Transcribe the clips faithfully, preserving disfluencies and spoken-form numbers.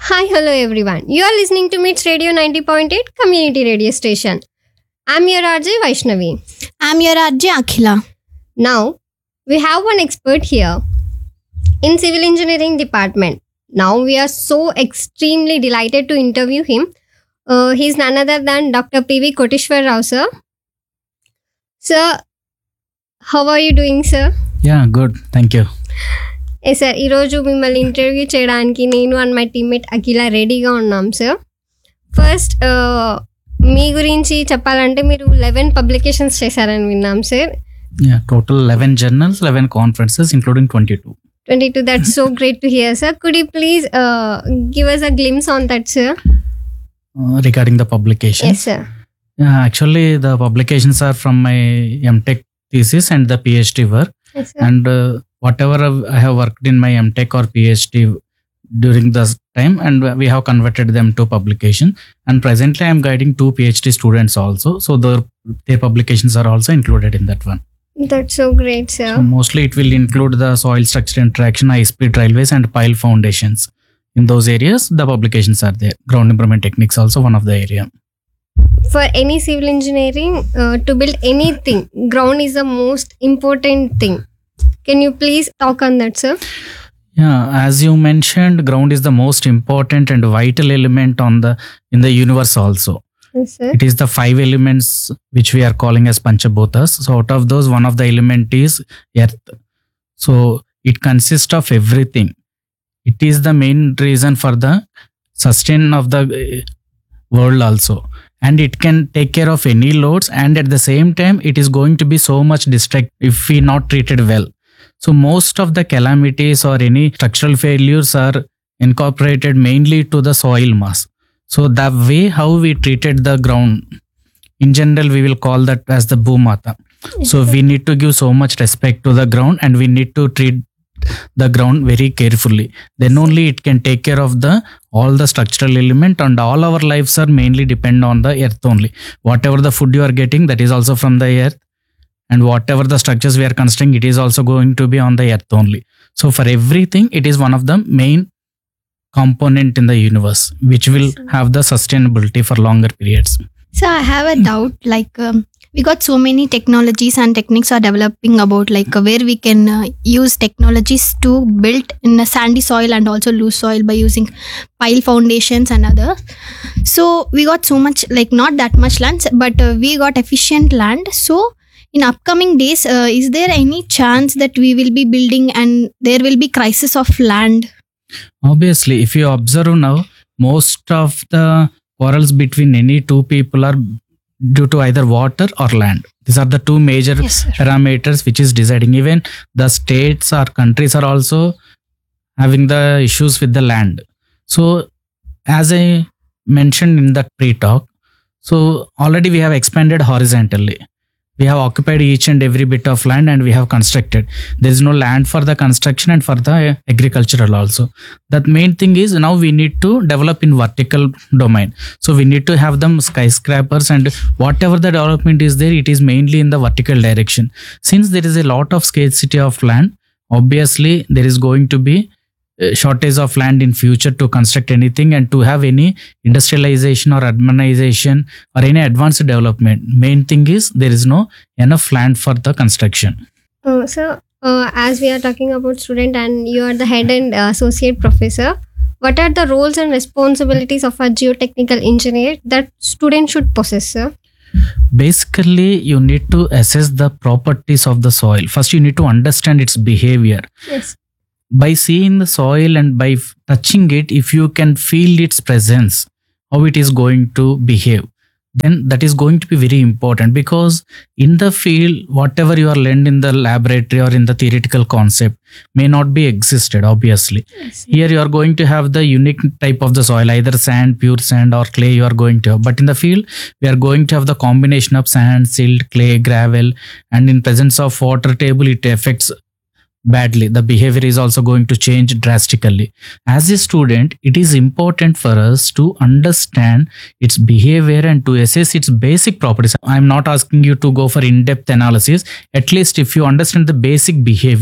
Hi, hello everyone. You are listening to Mits Radio ninety point eight Community Radio Station. I'm your R J Vaishnavi. I'm your R J Akhila. Now, we have one expert here in Civil Engineering Department. Now, we are so extremely delighted to interview him. Uh, he's none other than Doctor P V Koteshwar Rao, sir. Sir, how are you doing, sir? Yeah, good. Thank you. A sir ఈరోజు మిమ్మల్ని interview చేయడానికి నేను and my teammate అఖిల రెడీగా ఉన్నాం sir. First మీ గురించి చెప్పాలంటే మీరు eleven publications చేశారని విన్నాం sir. Yeah, total eleven journals, eleven conferences, including twenty-two. twenty-two, that's so great to hear, sir. Could you please uh, give us a glimpse on that, sir? Uh, regarding the publications? Yes, sir. Yeah, actually, the publications are from my M.Tech thesis and the PhD work. Yes, sir. And uh, whatever I have worked in my M.Tech or PhD during this time, and we have converted them to publication. And presently, I am guiding two PhD students also. So the, their publications are also included in that one. That's so great, sir. So mostly it will include the soil structure interaction, high-speed railways, and pile foundations. In those areas, the publications are there. Ground improvement techniques also one of the area. For any civil engineering, uh, to build anything, ground is the most important thing. Can you please talk on that, sir? Yeah, as you mentioned, ground is the most important and vital element on the in the universe also. Yes, sir. It is the five elements which we are calling as Panchabhutas. So out of those, one of the element is earth. So it consists of everything. It is the main reason for the sustain of the uh, world also. And it can take care of any loads, and at the same time, it is going to be so much destructive if we not treated well. So most of the calamities or any structural failures are incorporated mainly to the soil mass. So the way how we treated the ground, in general, we will call that as the Bhumata. So we need to give so much respect to the ground, and we need to treat the ground very carefully. Then only it can take care of the all the structural element, and all our lives are mainly depend on the earth only. Whatever the food you are getting, that is also from the earth. And whatever the structures we are constructing, it is also going to be on the earth only. So for everything, it is one of the main component in the universe, which will have the sustainability for longer periods. So I have a doubt, like um, we got so many technologies and techniques are developing about like uh, where we can uh, use technologies to build in a sandy soil and also loose soil by using pile foundations and other. So we got so much, like not that much land, but uh, we got efficient land. So in upcoming days, uh, is there any chance that we will be building and there will be crisis of land? Obviously, if you observe now, most of the quarrels between any two people are due to either water or land. These are the two major Yes, sir. parameters which is deciding. Even the states or countries are also having the issues with the land. So as I mentioned in that pre-talk, so already we have expanded horizontally. We have occupied each and every bit of land, and we have constructed. There is no land for the construction and for the agricultural also. That main thing is now we need to develop in vertical domain. So we need to have them skyscrapers, and whatever the development is there, it is mainly in the vertical direction. Since there is a lot of scarcity of land, obviously there is going to be a shortage of land in future to construct anything and to have any industrialization or urbanization or any advanced development. Main thing is there is no enough land for the construction. Uh, so, uh, as we are talking about student and you are the head and uh, associate professor, what are the roles and responsibilities of a geotechnical engineer that student should possess, sir? Basically, you need to assess the properties of the soil. First, you need to understand its behavior. Yes. By seeing the soil and by f- touching it, if you can feel its presence, how it is going to behave, then that is going to be very important, because in the field, whatever you are learned in the laboratory or in the theoretical concept may not be existed, obviously. Yes. Here you are going to have the unique type of the soil, either sand, pure sand, or clay you are going to have. But in the field, we are going to have the combination of sand, silt, clay, gravel, and in presence of water table, it affects badly. The behavior is also going to change drastically. As a student, it is important for us to understand its behavior and to assess its basic properties. I am not asking you to go for in-depth analysis. At least if you understand the basic behavior,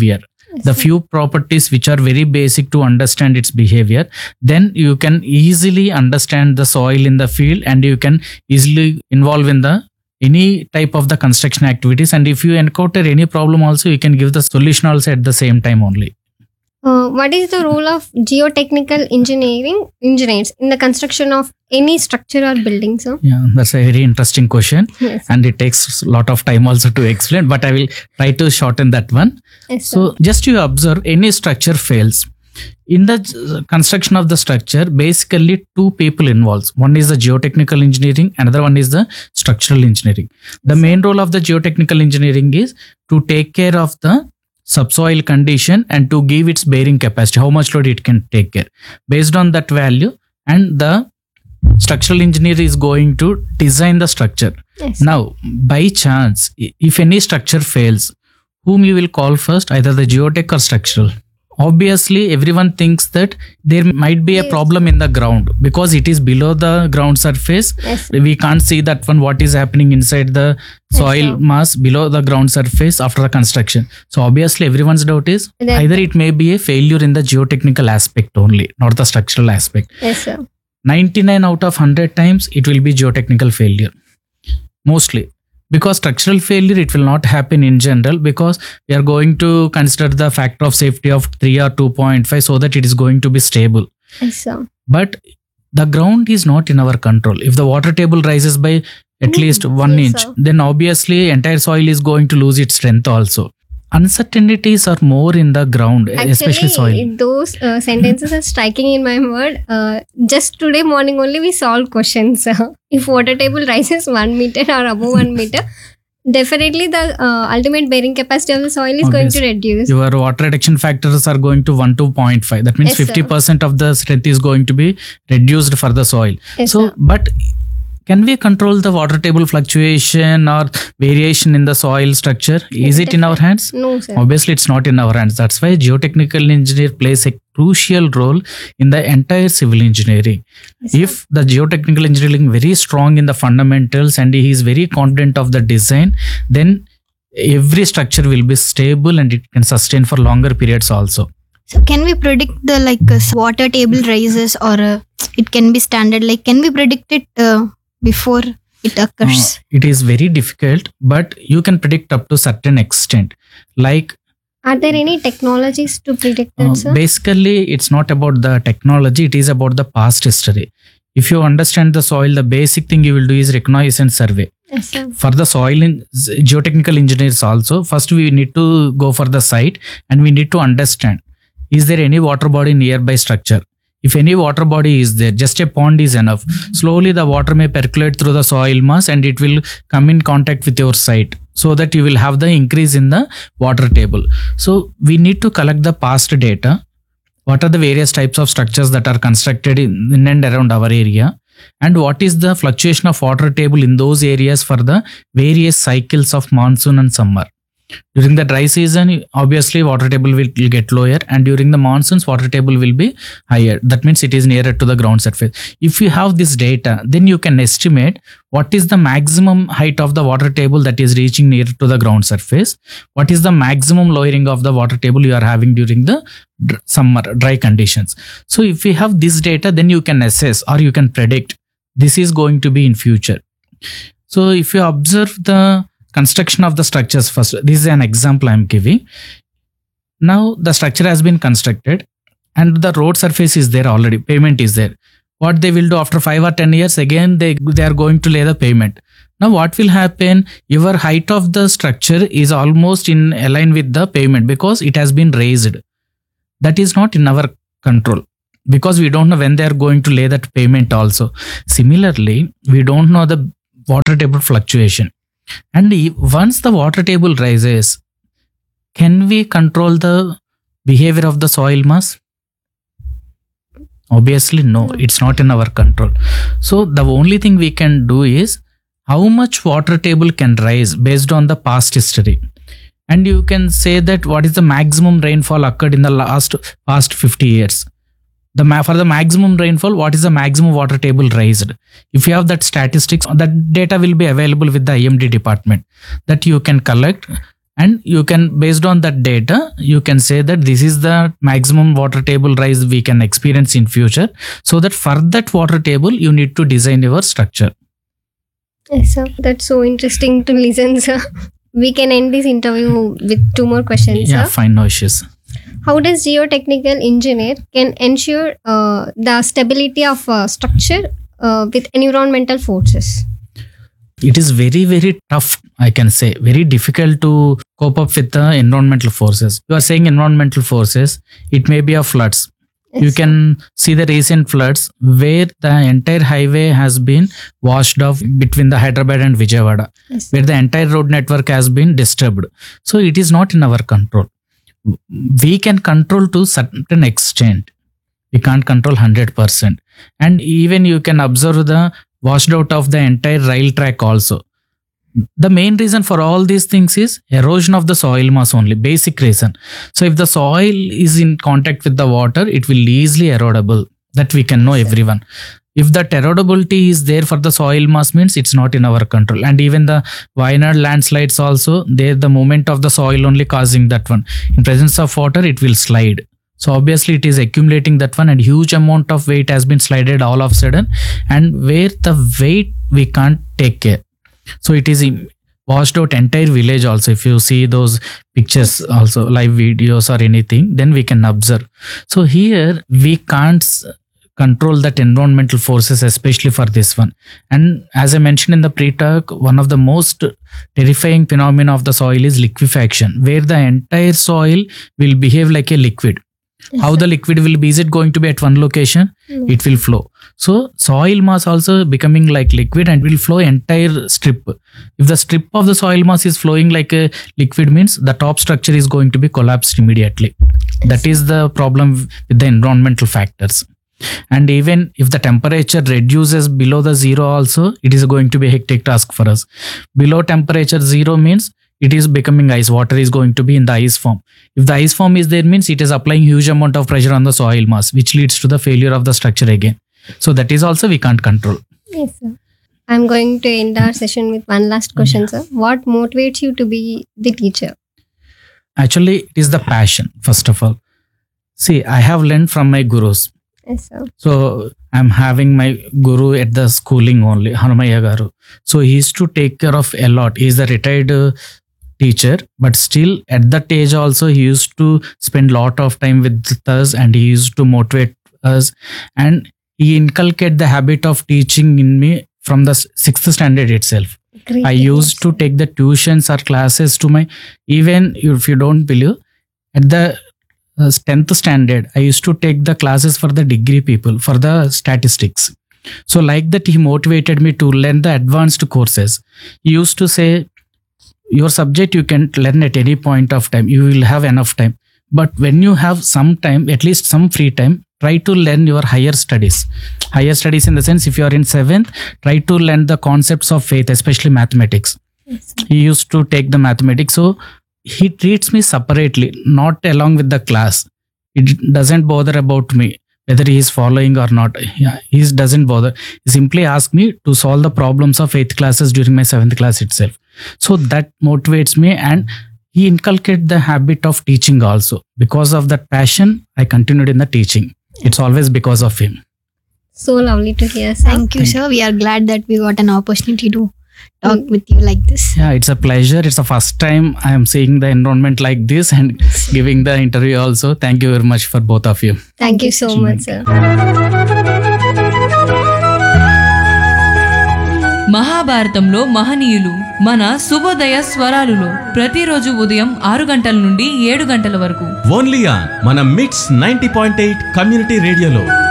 the few properties which are very basic to understand its behavior, then you can easily understand the soil in the field, and you can easily involve in the any type of the construction activities. And if you encounter any problem also, you can give the solution also at the same time only. Uh, what is the role of geotechnical engineering engineers in the construction of any structure or building, sir? Yeah, that's a very interesting question. Yes. And it takes a lot of time also to explain, but I will try to shorten that one. Yes, sir. So just you observe, any structure fails. In the j- construction of the structure, basically two people involved. One is the geotechnical engineering, another one is the structural engineering. The main role of the geotechnical engineering is to take care of the subsoil condition and to give its bearing capacity, how much load it can take care. Based on that value, and the structural engineer is going to design the structure. Yes. Now, by chance, i- if any structure fails, whom you will call first, either the geotech or structural? Obviously, everyone thinks that there might be a Yes. problem in the ground because it is below the ground surface. Yes. We can't see that one, what is happening inside the soil sir. mass below the ground surface after the construction. So obviously, everyone's doubt is That- either it may be a failure in the geotechnical aspect only, not the structural aspect. Yes, sir. ninety-nine out of one hundred times it will be geotechnical failure, mostly. Because structural failure, it will not happen in general, because we are going to consider the factor of safety of three or two point five so that it is going to be stable. Yes, sir. But the ground is not in our control. If the water table rises by at Mm, least one yes, inch, sir. then obviously entire soil is going to lose its strength also. Uncertainties are more in the ground, especially soil. Actually, those uh, sentences are striking in my word. Uh, just today morning only we solved questions. If water table rises one meter or above one meter, definitely the uh, ultimate bearing capacity of the soil is going to Obviously. reduce. Your water reduction factors are going to one to zero point five. That means Yes, sir. fifty percent of the strength is going to be reduced for the soil. Yes, So, sir. but can we control the water table fluctuation or variation in the soil structure? Is it in our hands? No, sir. Obviously, it's not in our hands. That's why geotechnical engineer plays a crucial role in the entire civil engineering. Yes, sir. If the geotechnical engineering very strong in the fundamentals and he is very confident of the design, then every structure will be stable and it can sustain for longer periods also. So can we predict the like uh, water table rises, or uh, it can be standard? Like, can we predict it uh, before it occurs? Uh, it is very difficult, but you can predict up to certain extent. Like Are there any technologies to predict that, uh, sir? basically, it's not about the technology; it is about the past history. If you understand the soil, the basic thing you will do is reconnaissance survey. Yes, sir. For the soil in geotechnical engineers also, first we need to go for the site and we need to understand, is there any water body nearby structure? If any water body is there, just a pond is enough. Slowly the water may percolate through the soil mass and it will come in contact with your site, so that you will have the increase in the water table. So we need to collect the past data. What are the various types of structures that are constructed in, in and around our area? And what is the fluctuation of water table in those areas for the various cycles of monsoon and summer? During the dry season, obviously water table will, will get lower, and during the monsoons, water table will be higher. That means it is nearer to the ground surface. If you have this data, then you can estimate what is the maximum height of the water table that is reaching near to the ground surface. What is the maximum lowering of the water table you are having during the dr- summer dry conditions. So if you have this data, then you can assess or you can predict this is going to be in future. So if you observe the construction of the structures first, this is an example I am giving. Now the structure has been constructed and the road surface is there already, pavement is there. What they will do after five or ten years, again they, they are going to lay the pavement. Now what will happen? Your height of the structure is almost in line with the pavement because it has been raised. That is not in our control, because we don't know when they are going to lay that pavement also. Similarly, we don't know the water table fluctuation. And if- once the water table rises, can we control the behavior of the soil mass? Obviously, no, it's not in our control. So the only thing we can do is how much water table can rise based on the past history. And you can say that what is the maximum rainfall occurred in the last past fifty years. The ma- for the maximum rainfall, what is the maximum water table raised? If you have that statistics, that data will be available with the I M D department that you can collect. and you can, based on that data, you can say that this is the maximum water table rise we can experience in future, so that for that water table you need to design your structure. Yes, sir. That's so interesting to listen, sir. We can end this interview with two more questions, Yeah, sir. fine, no issues. How does geotechnical engineer can ensure uh, the stability of uh, structure uh, with environmental forces? It is very very tough, I can say, very difficult to cope up with the environmental forces. You are saying environmental forces, it may be a floods. Yes, You sir. can see the recent floods where the entire highway has been washed off between the Hyderabad and Vijayawada, Yes, sir. where the entire road network has been disturbed. So it is not in our control. We can control to certain extent. We can't control one hundred percent. And even you can observe the washed out of the entire rail track also. The main reason for all these things is erosion of the soil mass only, basic reason. So if the soil is in contact with the water, it will easily erodible. That we can know, everyone. If that erodibility is there for the soil mass, means it's not in our control. And even the Wayanad landslides also, there the movement of the soil only causing that one. In presence of water, it will slide. So obviously it is accumulating that one, and huge amount of weight has been slided all of a sudden, and where the weight we can't take care. So it is im- washed out entire village also. If you see those pictures also, live videos or anything, then we can observe. So here we can't s- control that environmental forces, especially for this one. And as I mentioned in the pre-talk, one of the most terrifying phenomena of the soil is liquefaction, where the entire soil will behave like a liquid. Yes, How sir. the liquid will be? Is it going to be at one location? Mm. It will flow. So soil mass also becoming like liquid and will flow entire strip. If the strip of the soil mass is flowing like a liquid, means the top structure is going to be collapsed immediately. That is the problem with the environmental factors. And even if the temperature reduces below the zero also, it is going to be a hectic task for us. Below temperature zero means it is becoming ice. Water is going to be in the ice form. If the ice form is there, means it is applying huge amount of pressure on the soil mass, which leads to the failure of the structure again. So that is also we can't control. Yes, sir. I'm going to end our session with one last question, sir. What motivates you to be the teacher? Actually, it is the passion, first of all. See, I have learned from my gurus. Yes, sir. So I'm having my guru at the schooling only, Hanumayya Garu. So he used to take care of a lot. He's a retired uh, teacher, but still at that age also he used to spend lot of time with us, and he used to motivate us, and he inculcated the habit of teaching in me from the sixth standard itself. Great. I used to take the tuitions or classes to my, even if you don't believe, at the uh, tenth standard, I used to take the classes for the degree people, for the statistics. So like that, he motivated me to learn the advanced courses. He used to say, your subject you can learn at any point of time. You will have enough time. But when you have some time, at least some free time, try to learn your higher studies. Higher studies in the sense, if you are in seventh, try to learn the concepts of faith, especially mathematics. Yes, sir. He used to take the mathematics. So he treats me separately, not along with the class. It doesn't bother about me, whether he is following or not. Yeah, he doesn't bother. He simply asks me to solve the problems of eighth classes during my seventh class itself. So that motivates me, and he inculcated the habit of teaching also. Because of that passion, I continued in the teaching. It's always because of him. So lovely to hear, sir. Thank you, Thank sir. We are glad that we got an opportunity to talk Mm. with you like this. Yeah, it's a pleasure. It's the first time I am seeing the environment like this and giving the interview also. Thank you very much for both of you. Thank you so much, sir. మహాభారతంలో మహనీయులు మన శుభోదయ స్వరాలులో ప్రతిరోజు ఉదయం ఆరు గంటల నుండి ఏడు గంటల వరకు ఓన్లీ ఆన్ మన మిట్స్ నైంటీ పాయింట్ ఎయిట్ కమ్యూనిటీ రేడియోలో